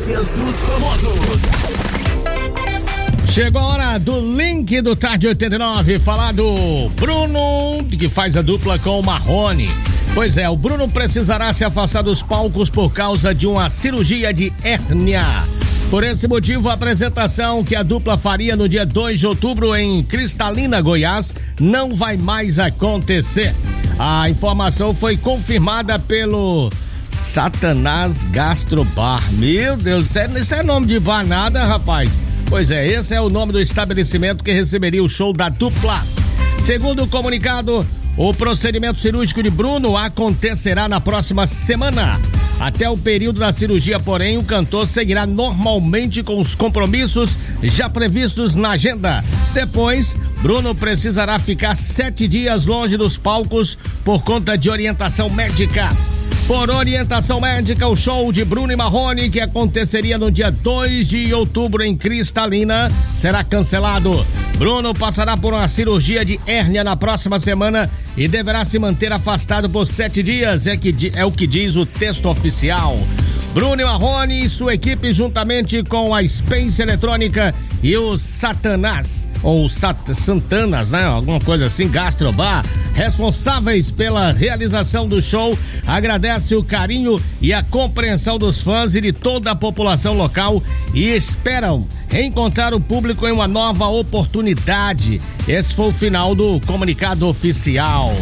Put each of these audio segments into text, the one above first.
Notícias dos famosos. Chegou a hora do link do Tarde 89, falar do Bruno, que faz a dupla com o Marrone. Pois é, o Bruno precisará se afastar dos palcos por causa de uma cirurgia de hérnia. Por esse motivo, a apresentação que a dupla faria no dia 2 de outubro em Cristalina, Goiás, não vai mais acontecer. A informação foi confirmada pelo Satanás Gastrobar. Meu Deus, isso é nome de bar nada, rapaz. Pois é, esse é o nome do estabelecimento que receberia o show da dupla. Segundo o comunicado, o procedimento cirúrgico de Bruno acontecerá na próxima semana. Até o período da cirurgia, porém, o cantor seguirá normalmente com os compromissos já previstos na agenda. Depois, Bruno precisará ficar 7 dias longe dos palcos por conta de orientação médica. Por orientação médica, o show de Bruno e Marrone, que aconteceria no dia 2 de outubro em Cristalina, será cancelado. Bruno passará por uma cirurgia de hérnia na próxima semana e deverá se manter afastado por 7 dias, é o que diz o texto oficial. Bruno e Marrone e sua equipe, juntamente com a Space Eletrônica e o Satanás, ou Santanas, né? Alguma coisa assim, Gastrobar, responsáveis pela realização do show, agradece o carinho e a compreensão dos fãs e de toda a população local e esperam reencontrar o público em uma nova oportunidade. Esse foi o final do comunicado oficial.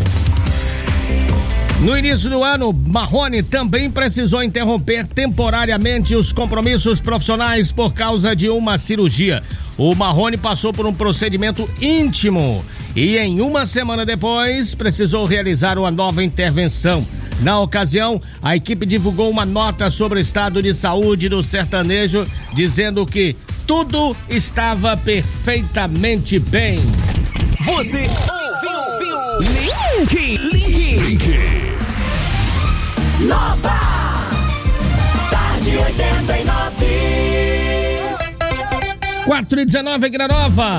No início do ano, Marrone também precisou interromper temporariamente os compromissos profissionais por causa de uma cirurgia. O Marrone passou por um procedimento íntimo e em uma semana depois precisou realizar uma nova intervenção. Na ocasião, a equipe divulgou uma nota sobre o estado de saúde do sertanejo, dizendo que tudo estava perfeitamente bem. Você ouviu Link. Nova Tarde 89. 4h19 aqui na Nova.